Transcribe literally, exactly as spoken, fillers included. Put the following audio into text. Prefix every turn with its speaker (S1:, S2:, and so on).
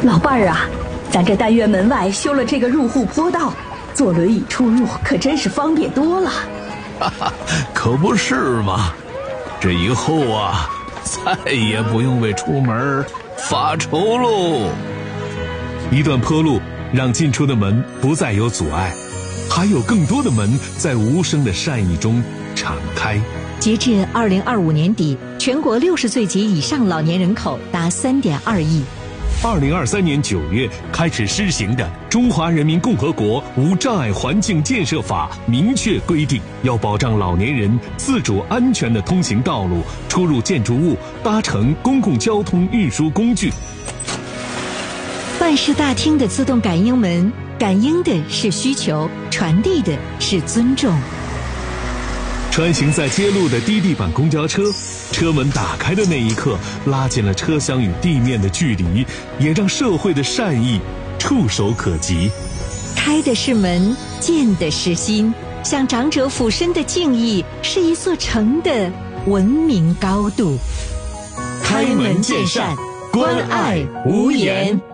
S1: 老伴儿啊，咱这单元门外修了这个入户坡道，坐轮椅出入可真是方便多了。
S2: 哈哈，可不是嘛，这以后啊，再也不用为出门发愁喽。
S3: 一段坡路让进出的门不再有阻碍，还有更多的门在无声的善意中敞开。
S4: 截至二零二五年底，全国六十岁及以上老年人口达三点二亿。
S3: 二零二三年九月开始施行的《中华人民共和国无障碍环境建设法》明确规定，要保障老年人自主安全地通行道路、出入建筑物、搭乘公共交通运输工具。
S4: 办事大厅的自动感应门，感应的是需求，传递的是尊重。
S3: 穿行在街路的低地板公交车，车门打开的那一刻，拉近了车厢与地面的距离，也让社会的善意触手可及。
S4: 开的是门，见的是心，向长者俯身的敬意，是一座城的文明高度。
S3: 开门见山，关爱无言。